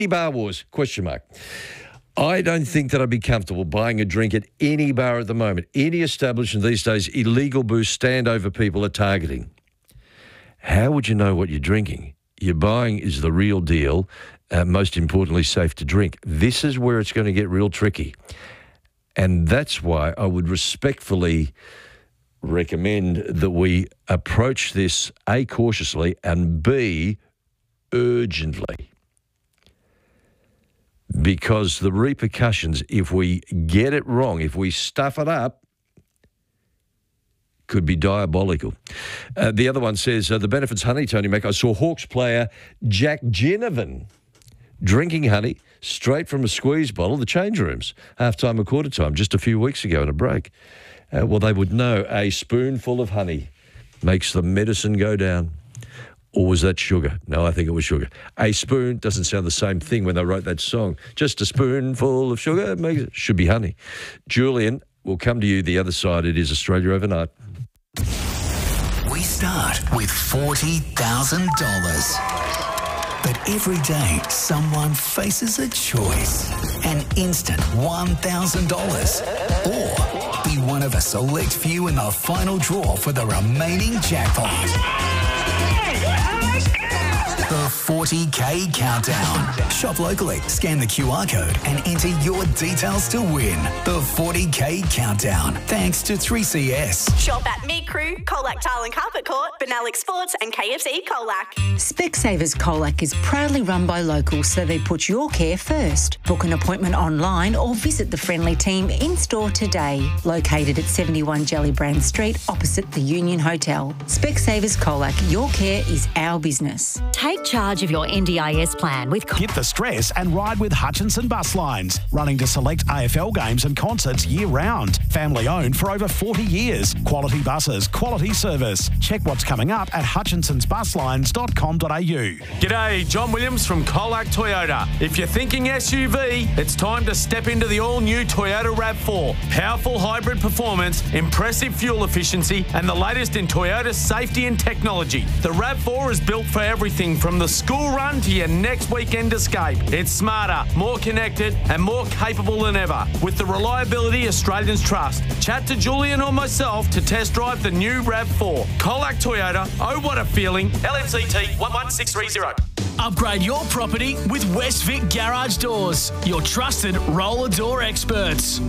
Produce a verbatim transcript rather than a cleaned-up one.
Bar Wars, question mark. I don't think that I'd be comfortable buying a drink at any bar at the moment. Any establishment these days, illegal booze standover people are targeting. How would you know what you're drinking? You're buying is the real deal, uh, most importantly, safe to drink. This is where it's going to get real tricky. And that's why I would respectfully recommend that we approach this, A, cautiously, and B, urgently. Because the repercussions, if we get it wrong, if we stuff it up, could be diabolical. Uh, the other one says, uh, the benefits honey, Tony Mac. I saw Hawks player Jack Ginnivan drinking honey straight from a squeeze bottle, the change rooms, half-time or quarter time, just a few weeks ago in a break. Uh, well, they would know a spoonful of honey makes the medicine go down. Or was that sugar? No, I think it was sugar. A spoon doesn't sound the same thing when they wrote that song. Just a spoonful of sugar makes it, should be honey. Julian, we'll come to you the other side. It is Australia Overnight. We start with forty thousand dollars. But every day, someone faces a choice. An instant one thousand dollars. Or be one of a select few in the final draw for the remaining jackpot. The forty K Countdown. Shop locally, scan the Q R code and enter your details to win. The forty K Countdown. Thanks to three C S. Shop at Meat Crew, Colac Tile and Carpet Court, Benelli Sports and K F C Colac. Specsavers Colac is proudly run by locals, so they put your care first. Book an appointment online or visit the friendly team in-store today. Located at seventy-one Jellybrand Street, opposite the Union Hotel. Specsavers Colac, your care is our business. Take charge of your N D I S plan with... Get the stress and ride with Hutchinson Bus Lines, running to select A F L games and concerts year-round. Family-owned for over forty years. Quality buses, quality service. Check what's coming up at hutchinsons bus lines dot com dot a u. G'day, John Williams from Colac Toyota. If you're thinking S U V, it's time to step into the all-new Toyota RAV four. Powerful hybrid performance, impressive fuel efficiency, and the latest in Toyota's safety and technology. The RAV four is built for everything from the school run to your next weekend escape. It's smarter, more connected, and more capable than ever. With the reliability Australians trust. Chat to Julian or myself to test drive the new RAV four. Colac Toyota, oh what a feeling. L M C T one one six three zero. Upgrade your property with Westvic Garage Doors, your trusted roller door experts.